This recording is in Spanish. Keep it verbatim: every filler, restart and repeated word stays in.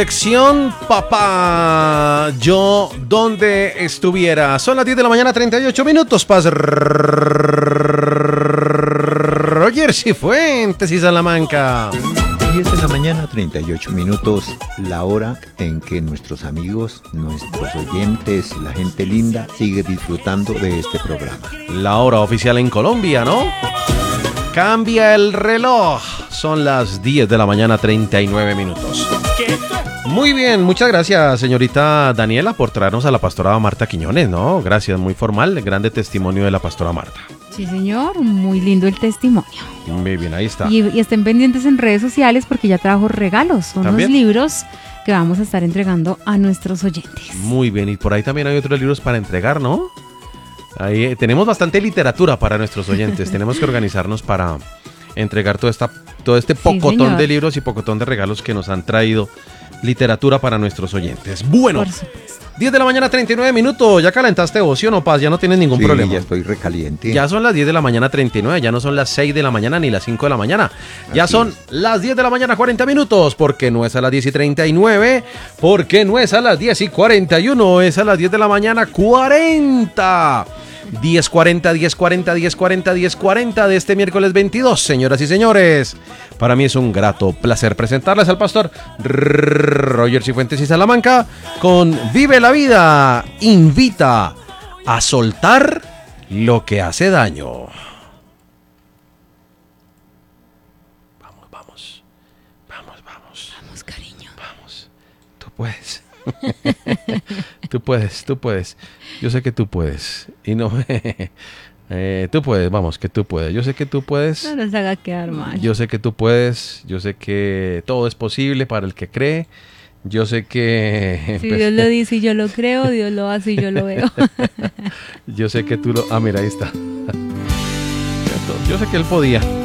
Sección Papá, yo donde estuviera. Son las diez de la mañana, treinta y ocho minutos. Paz Roger Cifuentes y Salamanca. diez de la mañana, treinta y ocho minutos, la hora en que nuestros amigos, nuestros oyentes, la gente linda sigue disfrutando de este programa. La hora oficial en Colombia, ¿no? Cambia el reloj. Son las diez de la mañana, treinta y nueve minutos. Muy bien, muchas gracias, señorita Daniela, por traernos a la pastora Marta Quiñones, ¿no? Gracias, muy formal, grande testimonio de la pastora Marta. Sí, señor, muy lindo el testimonio. Muy bien, ahí está. Y, y estén pendientes en redes sociales porque ya trajo regalos, son unos libros que vamos a estar entregando a nuestros oyentes. Muy bien, y por ahí también hay otros libros para entregar, ¿no? Ahí eh, tenemos bastante literatura para nuestros oyentes, tenemos que organizarnos para entregar toda esta, todo este pocotón sí, de libros y pocotón de regalos que nos han traído literatura para nuestros oyentes. Bueno, diez de la mañana, treinta y nueve minutos. ¿Ya calentaste vos, sí o no, Paz? Ya no tienes ningún sí, problema. Ya estoy recaliente. Ya son las diez de la mañana, treinta y nueve. Ya no son las seis de la mañana ni las cinco de la mañana. Ya Así son es. las diez de la mañana, cuarenta minutos. Porque no es a las diez y treinta y nueve. Porque no es a las diez y cuarenta y uno. Es a las diez de la mañana, cuarenta. diez cuarenta, diez cuarenta, diez cuarenta, diez cuarenta de este miércoles veintidós, señoras y señores. Para mí es un grato placer presentarles al pastor Roger Cifuentes y Salamanca con Vive la Vida, invita a soltar lo que hace daño. Vamos, vamos, vamos, vamos. Vamos, cariño. Vamos, tú puedes. Tú puedes, tú puedes. Yo sé que tú puedes. Y no... eh, tú puedes, vamos, que tú puedes. Yo sé que tú puedes. No nos haga quedar mal. Yo sé que tú puedes. Yo sé que todo es posible para el que cree. Yo sé que... Si Dios lo dice y yo lo creo, Dios lo hace y yo lo veo. Yo sé que tú lo... Ah, mira, ahí está. Yo sé que él podía.